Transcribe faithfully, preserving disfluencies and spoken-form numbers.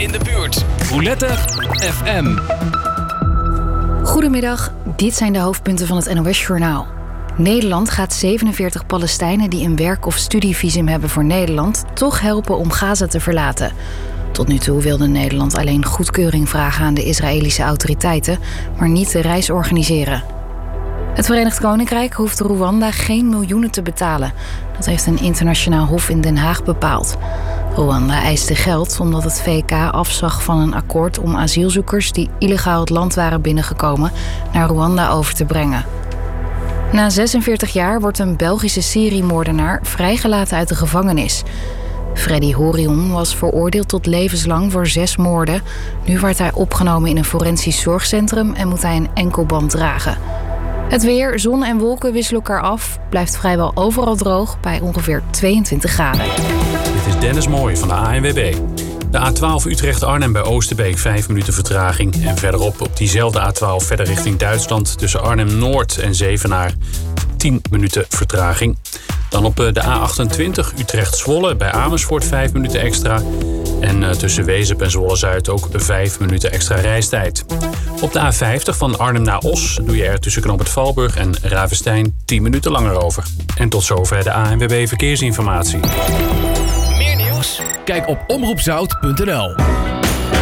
in de buurt. Roulette F M. Goedemiddag, dit zijn de hoofdpunten van het N O S-journaal. Nederland gaat zevenenveertig Palestijnen die een werk- of studievisum hebben voor Nederland toch helpen om Gaza te verlaten. Tot nu toe wilde Nederland alleen goedkeuring vragen aan de Israëlische autoriteiten, maar niet de reis organiseren. Het Verenigd Koninkrijk hoeft Rwanda geen miljoenen te betalen. Dat heeft een internationaal hof in Den Haag bepaald. Rwanda eiste geld omdat het V K afzag van een akkoord om asielzoekers die illegaal het land waren binnengekomen naar Rwanda over te brengen. Na zesenveertig jaar wordt een Belgische seriemoordenaar vrijgelaten uit de gevangenis. Freddy Horion was veroordeeld tot levenslang voor zes moorden. Nu wordt hij opgenomen in een forensisch zorgcentrum en moet hij een enkelband dragen. Het weer, zon en wolken wisselen elkaar af. Blijft vrijwel overal droog bij ongeveer tweeëntwintig graden. Dit is Dennis Mooij van de A N W B. De A twaalf Utrecht-Arnhem bij Oosterbeek vijf minuten vertraging. En verderop op diezelfde A twaalf verder richting Duitsland tussen Arnhem-Noord en Zevenaar tien minuten vertraging. Dan op de A achtentwintig Utrecht-Zwolle bij Amersfoort vijf minuten extra. En tussen Wezep en Zwolle-Zuid ook vijf minuten extra reistijd. Op de A vijftig van Arnhem naar Os doe je er tussen Knoop Valburg en Ravestein tien minuten langer over. En tot zover de A N W B Verkeersinformatie. Meer nieuws? Kijk op omroep zout punt n l.